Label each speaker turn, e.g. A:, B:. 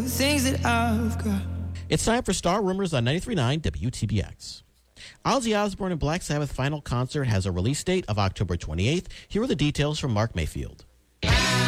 A: the things that I've got.
B: It's time for Star Rumors on 93.9 WTBX. Ozzy Osbourne and Black Sabbath final concert has a release date of October 28th. Here are the details from Mark Mayfield.